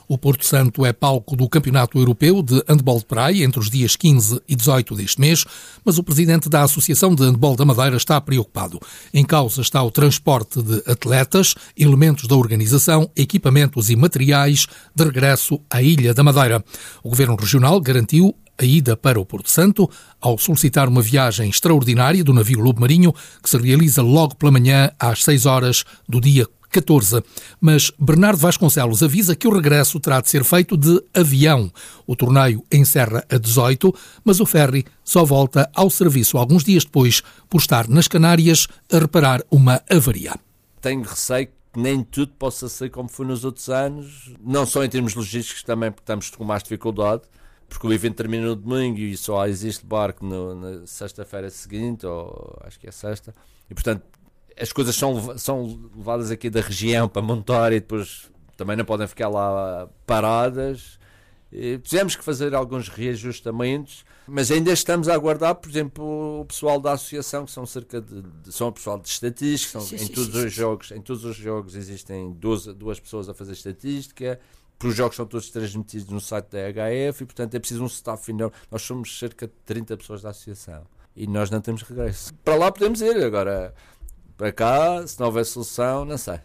O Porto Santo é palco do Campeonato Europeu de Handball de Praia entre os dias 15 e 18 deste mês, mas o presidente da Associação de Handball da Madeira está preocupado. Em causa está o transporte de atletas, elementos da organização, equipamentos e materiais de regresso à Ilha da Madeira. O Governo Regional garantiu a ida para o Porto Santo ao solicitar uma viagem extraordinária do navio Lobo Marinho que se realiza logo pela manhã às 6 horas do dia 14. Mas Bernardo Vasconcelos avisa que o regresso terá de ser feito de avião. O torneio encerra a 18, mas o ferry só volta ao serviço alguns dias depois por estar nas Canárias a reparar uma avaria. Tenho receio que nem tudo possa ser como foi nos outros anos, não só em termos logísticos também, porque estamos com mais dificuldade, porque o evento termina no domingo e só existe barco na sexta-feira seguinte, ou acho que é sexta, e portanto as coisas são levadas aqui da região para montar e depois também não podem ficar lá paradas. E tivemos que fazer alguns reajustamentos, mas ainda estamos a aguardar, por exemplo, o pessoal da associação, que são são o pessoal de estatística, em todos os jogos existem duas pessoas a fazer estatística. Os jogos são todos transmitidos no site da HF e, portanto, é preciso um staff final. Nós somos cerca de 30 pessoas da associação e nós não temos regresso. Para lá podemos ir, agora para cá, se não houver solução, não sei.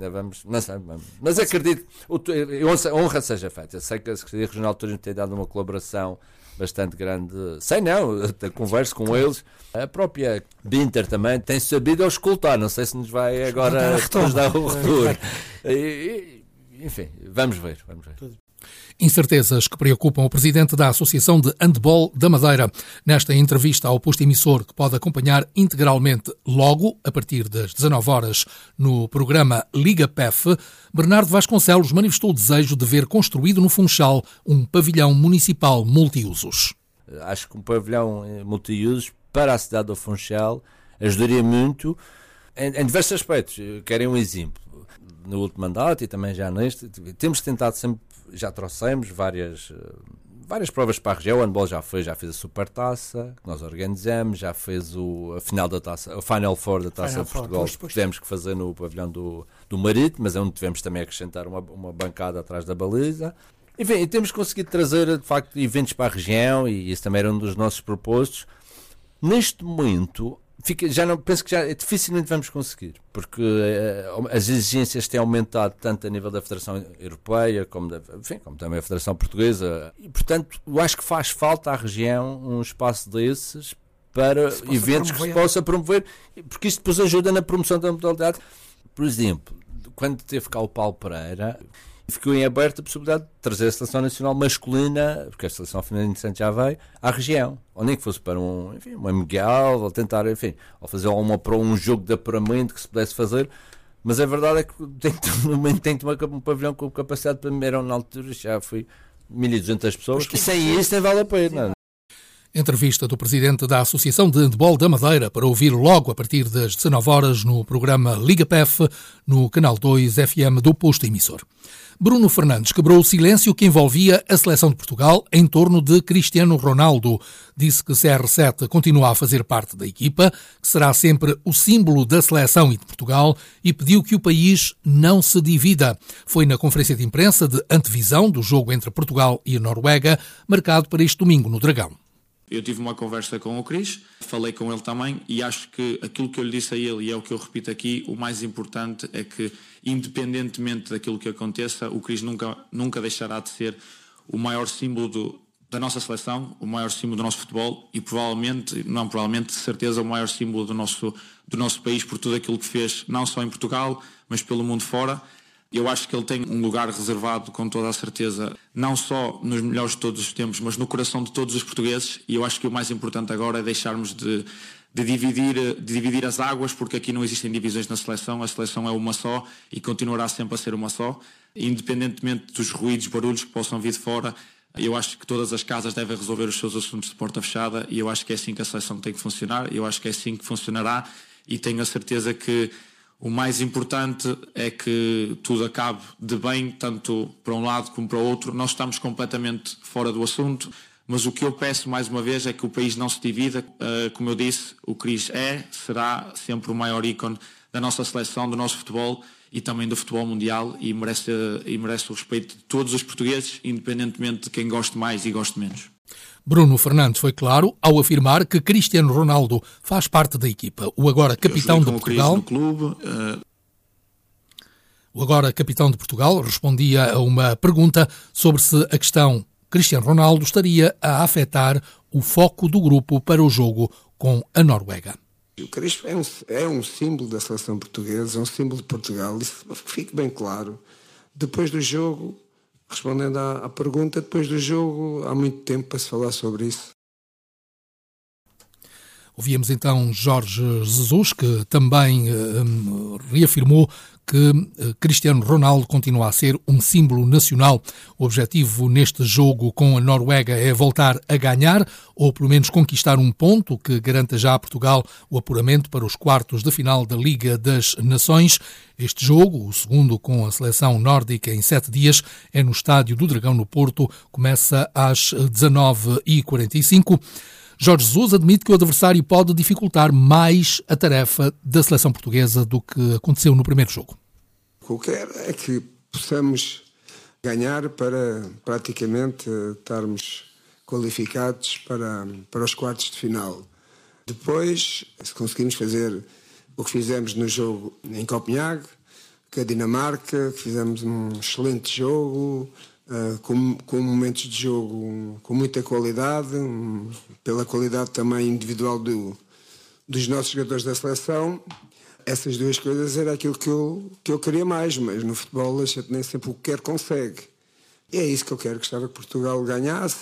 Mas acredito, honra seja feita. Eu sei que a Secretaria Regional de Turismo tem dado uma colaboração bastante grande. Até converso com eles. A própria Binter também tem sabido auscultar. Não sei se nos vai agora depois dar o retorno. Enfim, vamos ver. Incertezas que preocupam o presidente da Associação de Handball da Madeira. Nesta entrevista ao posto emissor, que pode acompanhar integralmente logo, a partir das 19 horas, no programa Liga PEF, Bernardo Vasconcelos manifestou o desejo de ver construído no Funchal um pavilhão municipal multiusos. Acho que um pavilhão multiusos para a cidade do Funchal ajudaria muito em diversos aspectos. Querem um exemplo. No último mandato e também já neste, temos tentado sempre, já trouxemos várias provas para a região. O handball já fez a Supertaça, que nós organizamos, já fez a final da taça, o Final Four da Taça de Portugal, que tivemos que fazer no pavilhão do Marítimo, mas é onde tivemos também acrescentar uma bancada atrás da baliza. Enfim, e temos conseguido trazer, de facto, eventos para a região, e isso também era um dos nossos propósitos. Neste momento, penso que já dificilmente vamos conseguir, porque as exigências têm aumentado tanto a nível da Federação Europeia como também a Federação Portuguesa, e portanto eu acho que faz falta à região um espaço desses para eventos que se possa promover, porque isto depois ajuda na promoção da modalidade. Por exemplo, quando teve cá o Paulo Pereira, ficou em aberto a possibilidade de trazer a Seleção Nacional masculina, porque a Seleção Feminina já veio, à região. Ou nem que fosse para um Miguel, ou tentar, ou fazer um jogo de apuramento que se pudesse fazer. Mas a verdade é que tem um pavilhão com capacidade para mim, na altura já foi 1.200 pessoas, e sem isso nem vale a pena. Entrevista do presidente da Associação de Handball da Madeira para ouvir logo a partir das 19 horas no programa Liga PEF, no canal 2 FM do posto emissor. Bruno Fernandes quebrou o silêncio que envolvia a seleção de Portugal em torno de Cristiano Ronaldo. Disse que CR7 continua a fazer parte da equipa, que será sempre o símbolo da seleção e de Portugal, e pediu que o país não se divida. Foi na conferência de imprensa de antevisão do jogo entre Portugal e a Noruega, marcado para este domingo no Dragão. Eu tive uma conversa com o Cris, falei com ele também e acho que aquilo que eu lhe disse a ele, e é o que eu repito aqui, o mais importante é que, independentemente daquilo que aconteça, o Cris nunca deixará de ser o maior símbolo da nossa seleção, o maior símbolo do nosso futebol e de certeza, o maior símbolo do nosso país por tudo aquilo que fez, não só em Portugal, mas pelo mundo fora. Eu acho que ele tem um lugar reservado, com toda a certeza, não só nos melhores de todos os tempos, mas no coração de todos os portugueses, e eu acho que o mais importante agora é deixarmos de dividir as águas, porque aqui não existem divisões na seleção, a seleção é uma só e continuará sempre a ser uma só, independentemente dos ruídos, barulhos que possam vir de fora. Eu acho que todas as casas devem resolver os seus assuntos de porta fechada e eu acho que é assim que a seleção tem que funcionar, eu acho que é assim que funcionará e tenho a certeza que o mais importante é que tudo acabe de bem, tanto para um lado como para o outro. Nós estamos completamente fora do assunto, mas o que eu peço mais uma vez é que o país não se divida. Como eu disse, o Cris será sempre o maior ícone da nossa seleção, do nosso futebol, e também do futebol mundial, e merece o respeito de todos os portugueses, independentemente de quem goste mais e goste menos. Bruno Fernandes foi claro ao afirmar que Cristiano Ronaldo faz parte da equipa. O agora capitão de Portugal... O agora capitão de Portugal respondia a uma pergunta sobre se a questão Cristiano Ronaldo estaria a afetar o foco do grupo para o jogo com a Noruega. O Cris é um símbolo da seleção portuguesa, é um símbolo de Portugal, isso fique bem claro. Depois do jogo, respondendo à pergunta, depois do jogo há muito tempo para se falar sobre isso. Ouvíamos então Jorge Jesus, que também reafirmou que Cristiano Ronaldo continua a ser um símbolo nacional. O objetivo neste jogo com a Noruega é voltar a ganhar, ou pelo menos conquistar um ponto que garanta já a Portugal o apuramento para os quartos de final da Liga das Nações. Este jogo, o segundo com a seleção nórdica em 7 dias, é no Estádio do Dragão, no Porto, começa às 19h45. Jorge Jesus admite que o adversário pode dificultar mais a tarefa da seleção portuguesa do que aconteceu no primeiro jogo. O que eu quero é que possamos ganhar para praticamente estarmos qualificados para os quartos de final. Depois, se conseguimos fazer o que fizemos no jogo em Copenhague, com a Dinamarca, que fizemos um excelente jogo, com momentos de jogo com muita qualidade, pela qualidade também individual dos nossos jogadores da seleção. Essas duas coisas era aquilo que eu queria mais, mas no futebol a gente nem sempre o que quer consegue. E é isso que eu quero, gostava que Portugal ganhasse,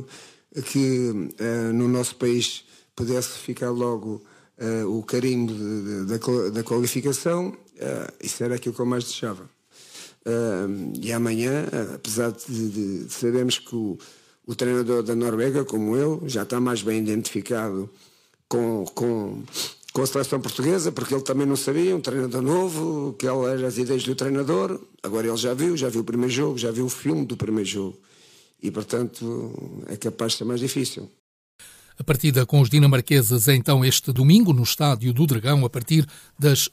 que no nosso país pudesse ficar logo o carimbo da qualificação. Isso era aquilo que eu mais desejava. E amanhã, apesar de sabermos que o treinador da Noruega, como eu, já está mais bem identificado com a seleção portuguesa, porque ele também não sabia, um treinador novo, que eram as ideias do treinador. Agora ele já viu o primeiro jogo, já viu o filme do primeiro jogo e, portanto, é capaz de ser mais difícil. A partida com os dinamarqueses é então este domingo no Estádio do Dragão a partir das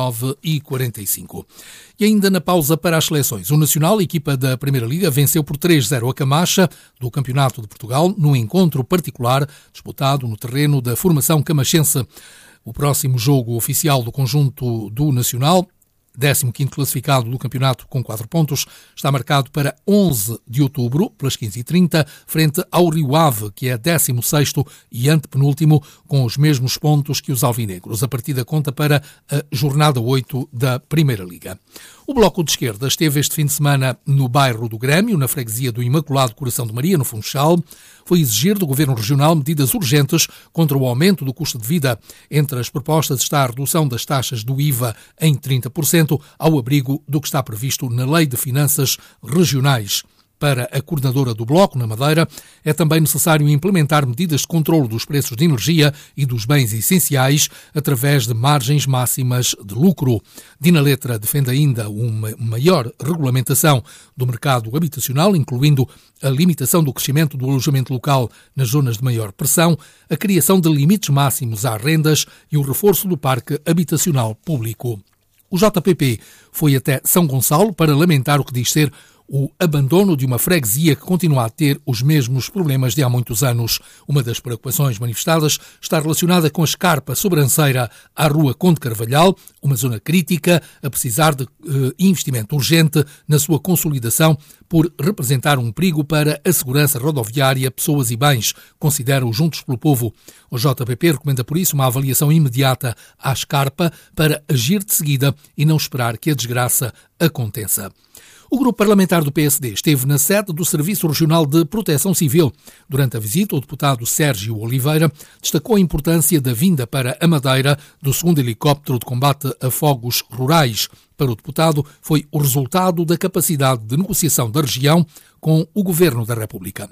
19h45. E ainda na pausa para as seleções, o Nacional, equipa da Primeira Liga, venceu por 3-0 a Camacha do Campeonato de Portugal num encontro particular disputado no terreno da formação camachense. O próximo jogo oficial do conjunto do Nacional, 15º classificado do campeonato com 4 pontos, está marcado para 11 de outubro, pelas 15h30, frente ao Rio Ave, que é 16º e antepenúltimo, com os mesmos pontos que os alvinegros. A partida conta para a jornada 8 da Primeira Liga. O Bloco de Esquerda esteve este fim de semana no bairro do Grêmio, na freguesia do Imaculado Coração de Maria, no Funchal. Foi exigir do Governo Regional medidas urgentes contra o aumento do custo de vida. Entre as propostas está a redução das taxas do IVA em 30%, ao abrigo do que está previsto na Lei de Finanças Regionais. Para a coordenadora do Bloco, na Madeira, é também necessário implementar medidas de controlo dos preços de energia e dos bens essenciais através de margens máximas de lucro. Dina Letra defende ainda uma maior regulamentação do mercado habitacional, incluindo a limitação do crescimento do alojamento local nas zonas de maior pressão, a criação de limites máximos às rendas e o reforço do parque habitacional público. O JPP foi até São Gonçalo para lamentar o que diz ser o abandono de uma freguesia que continua a ter os mesmos problemas de há muitos anos. Uma das preocupações manifestadas está relacionada com a escarpa sobranceira à Rua Conde Carvalhal, uma zona crítica a precisar de investimento urgente na sua consolidação por representar um perigo para a segurança rodoviária, pessoas e bens, considera o Juntos pelo Povo. O JPP recomenda por isso uma avaliação imediata à escarpa para agir de seguida e não esperar que a desgraça aconteça. O grupo parlamentar do PSD esteve na sede do Serviço Regional de Proteção Civil. Durante a visita, o deputado Sérgio Oliveira destacou a importância da vinda para a Madeira do 2º helicóptero de combate a fogos rurais. Para o deputado, foi o resultado da capacidade de negociação da região com o Governo da República.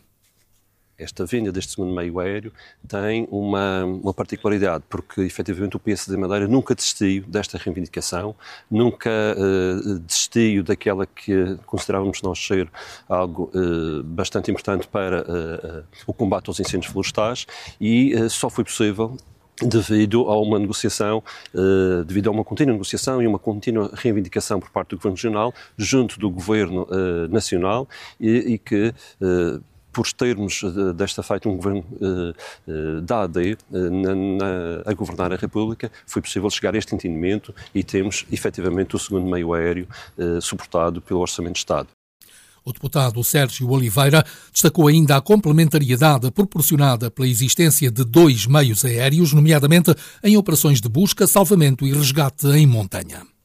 Esta vinda deste segundo meio aéreo tem uma particularidade, porque efetivamente o PSD Madeira nunca desistiu desta reivindicação, nunca desistiu daquela que considerávamos nós ser algo bastante importante para o combate aos incêndios florestais e só foi possível devido a uma negociação, devido a uma contínua negociação e uma contínua reivindicação por parte do Governo Regional junto do Governo Nacional e que, por termos desta feita um governo da AD a governar a República, foi possível chegar a este entendimento e temos efetivamente o segundo meio aéreo suportado pelo Orçamento de Estado. O deputado Sérgio Oliveira destacou ainda a complementariedade proporcionada pela existência de 2 meios aéreos, nomeadamente em operações de busca, salvamento e resgate em montanha.